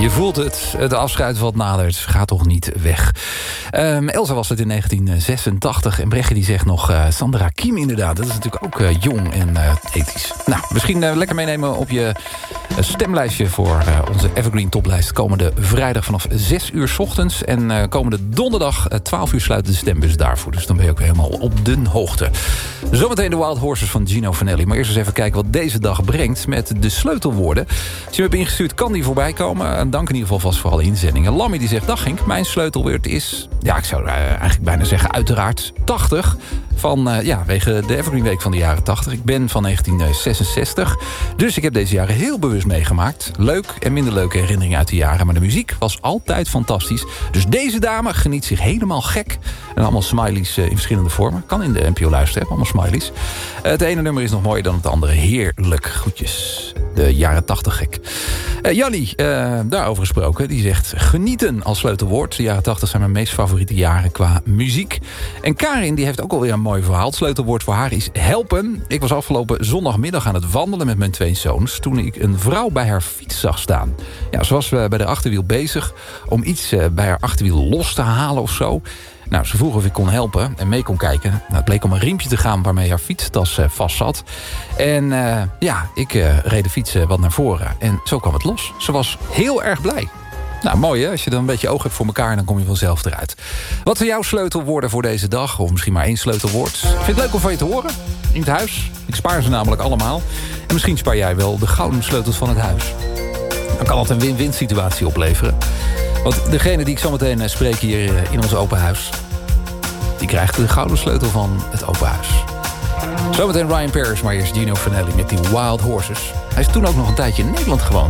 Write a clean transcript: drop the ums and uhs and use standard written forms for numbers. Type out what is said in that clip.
Je voelt het, het afscheid wat nadert. Gaat toch niet weg. Elsa was het in 1986. En Brechtje die zegt nog Sandra Kiem inderdaad. Dat is natuurlijk ook jong en ethisch. Nou, misschien lekker meenemen op je stemlijstje voor onze Evergreen toplijst. Komende vrijdag vanaf 6 uur 's ochtends. En komende donderdag 12 uur sluit de stembus daarvoor. Dus dan ben je ook weer helemaal op de hoogte. Zometeen de Wild Horses van Gino Vanelli. Maar eerst eens even kijken wat deze dag brengt met de sleutelwoorden. Als je me hebt ingestuurd, kan die voorbij komen. En dank in ieder geval vast voor alle inzendingen. Lammy die zegt, dag Henk, mijn sleutelwoord is... ja, ik zou eigenlijk bijna zeggen uiteraard 80. Wege de Evergreen Week van de jaren 80. Ik ben van 1966. Dus ik heb deze jaren heel bewust meegemaakt. Leuk en minder leuke herinneringen uit de jaren. Maar de muziek was altijd fantastisch. Dus deze dame geniet zich helemaal gek. En allemaal smileys in verschillende vormen. Kan in de NPO luisteren, allemaal smileys. Het ene nummer is nog mooier dan het andere. Heerlijk. Groetjes. De jaren 80 gek. Jannie, daarover gesproken, die zegt... genieten als sleutelwoord. De jaren 80 zijn mijn meest favoriete jaren qua muziek. En Karin, die heeft ook alweer een mooi verhaal. Het sleutelwoord voor haar is helpen. Ik was afgelopen zondagmiddag aan het wandelen met mijn 2 zoons... toen ik een vrouw bij haar fiets zag staan. Ja, ze was bij de achterwiel bezig om iets bij haar achterwiel los te halen of zo... Nou, ze vroeg of ik kon helpen en mee kon kijken. Nou, het bleek om een riempje te gaan waarmee haar fietstas vast zat. En ik reed de fiets wat naar voren. En zo kwam het los. Ze was heel erg blij. Nou, mooi hè? Als je dan een beetje oog hebt voor elkaar... dan kom je vanzelf eruit. Wat zijn jouw sleutelwoorden voor deze dag? Of misschien maar 1 sleutelwoord? Ik vind het leuk om van je te horen. In het huis. Ik spaar ze namelijk allemaal. En misschien spaar jij wel de gouden sleutels van het huis. Dan kan het een win-win situatie opleveren. Want degene die ik zo meteen spreek hier in ons open huis... die krijgt de gouden sleutel van het open huis. Zometeen Ryan Paris, maar eerst Gino Vanelli met die Wild Horses. Hij is toen ook nog een tijdje in Nederland gewoond.